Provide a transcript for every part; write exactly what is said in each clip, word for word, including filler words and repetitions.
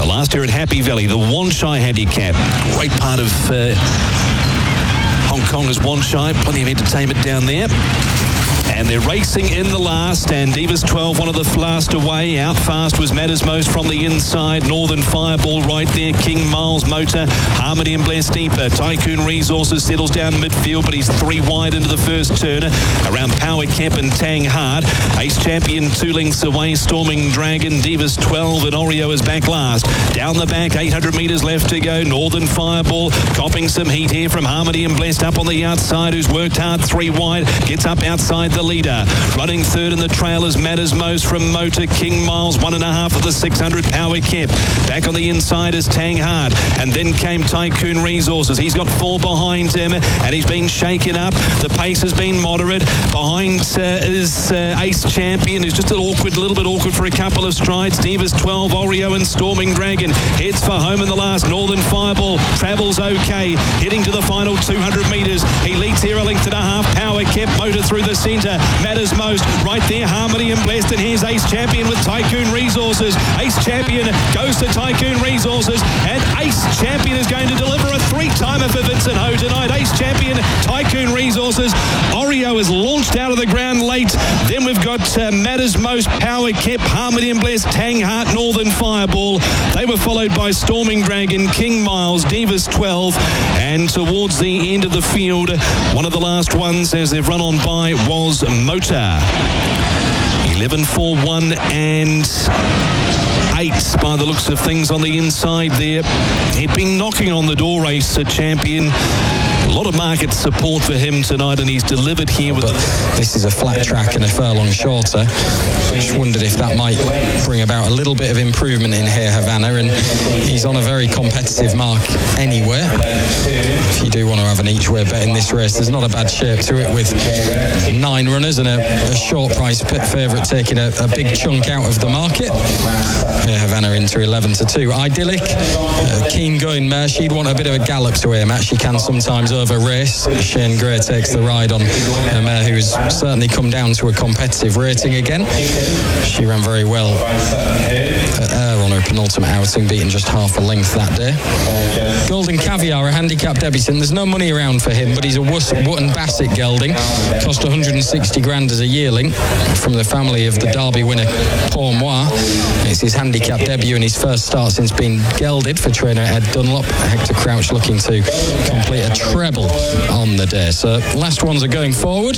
The last year at Happy Valley, the Wanshai handicap. Great part of uh, Hong Kong is Wanshai. Plenty of entertainment down there. And they're racing in the last, and Divas twelve, one of the last away. Out fast was Matters Most from the inside. Northern Fireball right there. King Miles Motor, Harmony and Blessed Deeper. Tycoon Resources settles down midfield, but he's three wide into the first turn. Around Power Camp and Tang Hard. Ace Champion two lengths away. Storming Dragon, Divas twelve, and Oreo is back last. Down the back, eight hundred metres left to go. Northern Fireball copping some heat here from Harmony and Blessed up on the outside, who's worked hard, three wide. Gets up outside the leader. Running third in the trail is Matters Most from Motor. King Miles, one and a half of the six hundred. Power Camp. Back on the inside is Tang Hard. And then came Tycoon Resources. He's got four behind him, and he's been shaken up. The pace has been moderate. Behind uh, is uh, Ace Champion, who's just a little awkward, a little bit awkward for a couple of strides. Divas twelve, Oreo and Storming Dragon. Heads for home in the last. Northern Fireball travels okay. Heading to the final two hundred metres. He leads here a length and a half. Power Camp, Motor through the centre. Matters Most right there. Harmony and Blessed, and here's Ace Champion with Tycoon Resources. Ace Champion goes to Tycoon Resources, and Ace Champion is going to deliver a three-timer for Vincent Ho tonight. Ace Champion, Tycoon Resources. Oreo is launched out of the ground late. Then we've got uh, Matters Most, Power Kept, Harmony and Blessed, Tang Hart, Northern Fireball. They were followed by Storming Dragon, King Miles, Divas twelve, and towards the end of the field, one of the last ones as they've run on by was Motor. eleven, four, one and eight by the looks of things on the inside there. He'd been knocking on the door, Ace Champion. A lot of market support for him tonight, and he's delivered here with... But this is a flat track and a furlong shorter. Just wondered if that might bring about a little bit of improvement in here, Havana, and he's on a very competitive mark anywhere. If you do want to have an each-way bet in this race, there's not a bad shape to it, with nine runners and a, a short price pit favourite taking a, a big chunk out of the market. Here, Havana into eleven to two. Idyllic, a keen going mare. She'd want a bit of a gallop to aim at. She can sometimes over race. Shane Gray takes the ride on a mare who's certainly come down to a competitive rating again. She ran very well at Ayr on her penultimate outing, beating just half a length that day. Golden Caviar, a handicap debutant. There's no money around for him, but he's a Wootton Bassett gelding. Cost one hundred sixty grand as a yearling from the family of the Derby winner Paul Moir. It's his handicap debut and his first start since being gelded for trainer Ed Dunlop. Hector Crouch looking to complete a treble on the day. So last ones are going forward.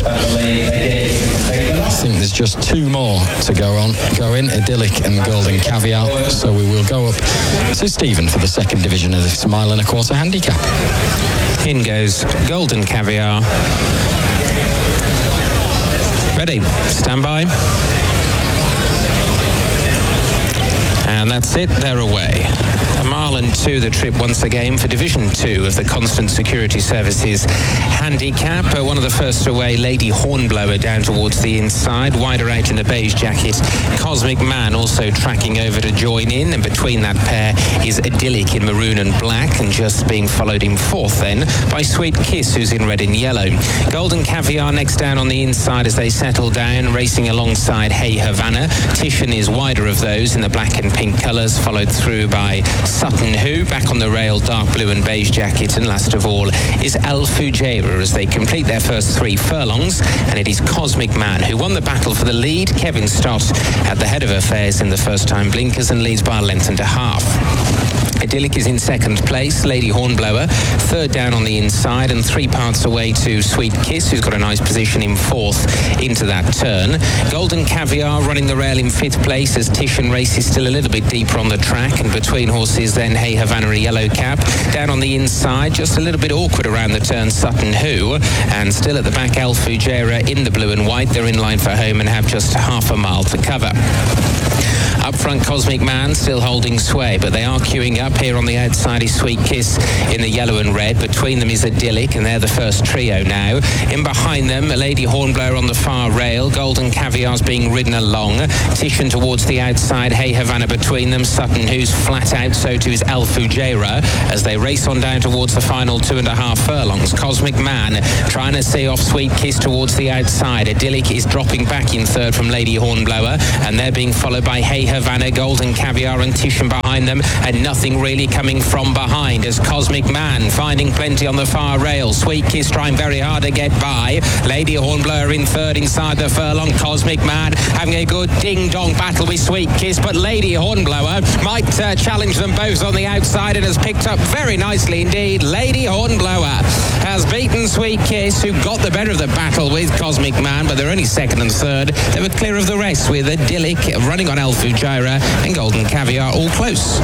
I think there's just two more to go on. Go in, Idyllic and Golden Caviar. So we will go up to Stephen for the second division of this mile and a quarter handicap. In goes Golden Caviar. Ready, stand by. And that's it, they're away. A mile and two the trip once again for Division two of the Constant Security Services handicap. Uh, one of the first away, Lady Hornblower down towards the inside. Wider out in the beige jacket, Cosmic Man also tracking over to join in. And between that pair is Idyllic in maroon and black, and just being followed in fourth then by Sweet Kiss, who's in red and yellow. Golden Caviar next down on the inside as they settle down, racing alongside Hey Havana. Titian is wider of those in the black and pink colours, followed through by Sutton Who, back on the rail, dark blue and beige jacket, and last of all is Al Fujairah as they complete their first three furlongs, and it is Cosmic Man who won the battle for the lead. Kevin Stott at the head of affairs in the first time blinkers and leads by a length and a half. Idyllic is in second place, Lady Hornblower third down on the inside, and three parts away to Sweet Kiss, who's got a nice position in fourth into that turn. Golden Caviar running the rail in fifth place as Titian races still a little bit deeper on the track, and between horses then Hey Havana, a yellow cap. Down on the inside, just a little bit awkward around the turn, Sutton Who, and still at the back Al Fujairah in the blue and white. They're in line for home and have just half a mile to cover. Up front, Cosmic Man still holding sway, but they are queuing up up here on the outside is Sweet Kiss in the yellow and red. Between them is Idyllic, and they're the first trio now. In behind them, Lady Hornblower on the far rail. Golden Caviar's being ridden along. Titian towards the outside. Hey Havana between them. Sutton, who's flat out, so too is El Fujairah, as they race on down towards the final two and a half furlongs. Cosmic Man trying to see off Sweet Kiss towards the outside. Idyllic is dropping back in third from Lady Hornblower, and they're being followed by Hey Havana, Golden Caviar and Titian behind them, and nothing really coming from behind as Cosmic Man finding plenty on the far rail. Sweet Kiss trying very hard to get by. Lady Hornblower in third inside the furlong. Cosmic Man having a good ding-dong battle with Sweet Kiss, but Lady Hornblower might uh, challenge them both on the outside and has picked up very nicely indeed. Lady Hornblower has beaten Sweet Kiss, who got the better of the battle with Cosmic Man, but they're only second and third. They were clear of the rest with Idyllic running on El Fujairah and Golden Caviar all close.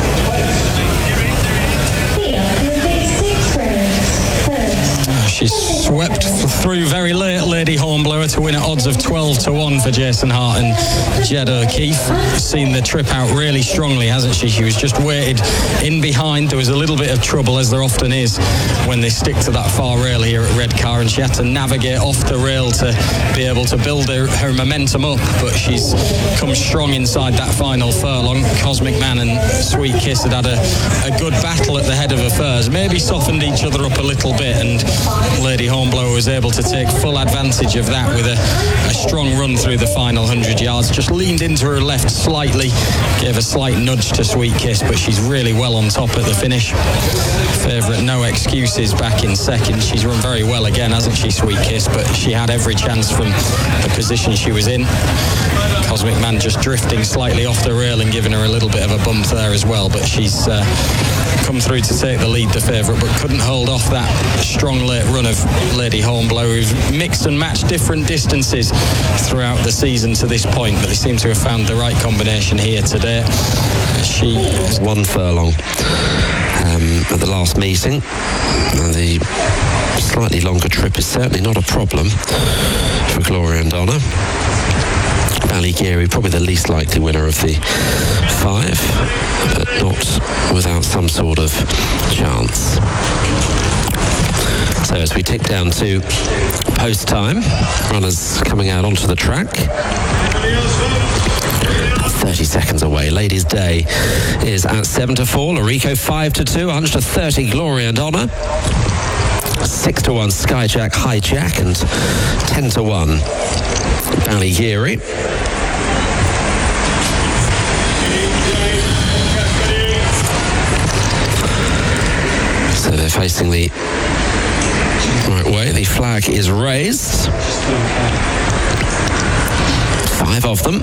She swept through very late, Lady Hornblower, to win at odds of twelve to one for Jason Hart and Jed O'Keefe. Seen the trip out really strongly, hasn't she? She was just weighted in behind. There was a little bit of trouble, as there often is when they stick to that far rail here at Redcar, and she had to navigate off the rail to be able to build her, her momentum up. But she's come strong inside that final furlong. Cosmic Man and Sweet Kiss had had a, a good battle at the head of affairs, maybe softened each other up a little bit, and Lady Hornblower was able to take full advantage of that with a, a strong run through the final one hundred yards. Just leaned into her left slightly, gave a slight nudge to Sweet Kiss, but she's really well on top at the finish. Favourite No Excuses back in second. She's run very well again, hasn't she, Sweet Kiss? But she had every chance from the position she was in. Cosmic Man just drifting slightly off the rail and giving her a little bit of a bump there as well, but she's uh, come through to take the lead, the favourite, but couldn't hold off that strong late run of Lady Hornblower, who's mixed and matched different distances throughout the season to this point, but they seem to have found the right combination here today. She is one furlong um, at the last meeting, and the slightly longer trip is certainly not a problem for Gloria and Donna. Ballygeary, probably the least likely winner of the five, but not without some sort of chance. So as we tick down to post time, runners coming out onto the track. thirty seconds away. Ladies' Day is at seven to four. Lorico five to two. one hundred to thirty. Gloria and Honor. six to one. Skyjack Hijack, and ten to one. Ballygeary. So they're facing the right way. The flag is raised. Five of them.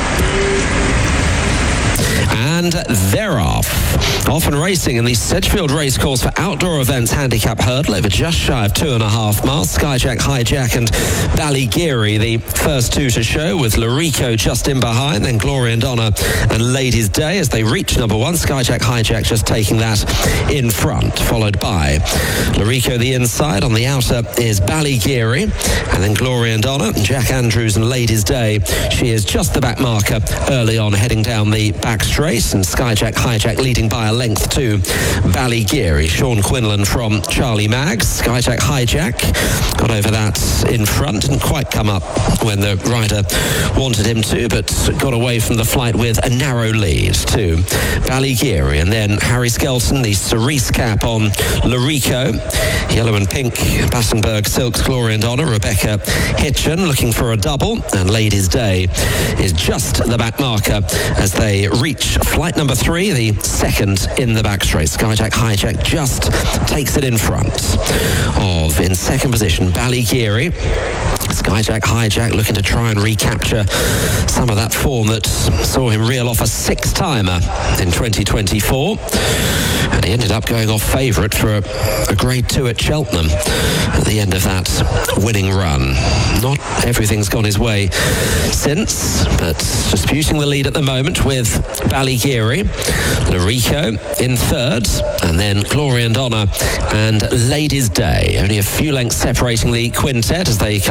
And they're off. Off and racing in the Sedgefield Racecourse for outdoor events handicap hurdle over just shy of two and a half miles. Skyjack Hijack and Ballygeary, the first two to show, with Lorico just in behind, then Gloria and Honor and Ladies' Day as they reach number one. Skyjack Hijack just taking that in front, followed by Lorico the inside. On the outer is Ballygeary, and then Gloria and Honor, Jack Andrews and Ladies' Day. She is just the back marker early on, heading down the back straight, and Skyjack Hijack leading by a length to Ballygeary. Sean Quinlan from Charlie Maggs. Skyjack Hijack got over that in front, didn't quite come up when the rider wanted him to, but got away from the flight with a narrow lead to Ballygeary. And then Harry Skelton, the cerise cap on Lorico, yellow and pink Battenberg Silks, Gloria and Honor. Rebecca Hitchen looking for a double, and Ladies' Day is just the back marker as they reach flight number three, the second in the back straight. Skyjack Hijack just takes it in front of, in second position, Ballygeary. Skyjack Hijack looking to try and recapture some of that form that saw him reel off a six-timer in twenty twenty-four. And he ended up going off favourite for a, a grade two at Cheltenham at the end of that winning run. Not everything's gone his way since, but disputing the lead at the moment with Ballygeary, Lorico in third, and then Gloria and Honor and Ladies' Day. Only a few lengths separating the quintet as they come to the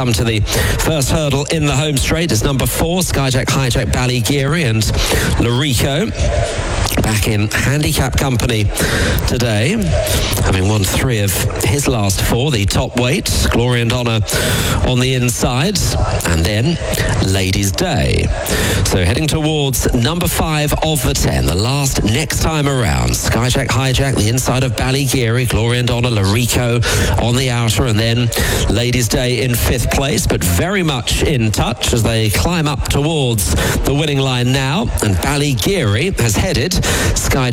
first hurdle in the home straight is number four, Skyjack Hijack Ballygeary, and Larico back in handicap company today, having won three of his last four. The top weight, Glory and Honor on the inside, and then Ladies' Day. So heading towards number five of the ten, the last next time around. Skyjack Hijack, the inside of Ballygeary, Glory and Honor, Larico on the outer, and then Ladies' Day in fifth place, but very much in touch as they climb up towards the winning line now. And Ballygeary has headed Sky